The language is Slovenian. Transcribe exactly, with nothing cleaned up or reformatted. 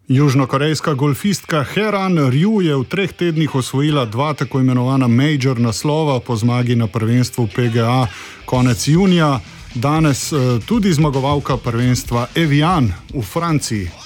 Južnokorejska golfistka He-Ran Rju je v treh tednih osvojila dva tako imenovana major naslova po zmagi na prvenstvu P G A konec junija. Danes tudi zmagovalka prvenstva Evian v Franciji.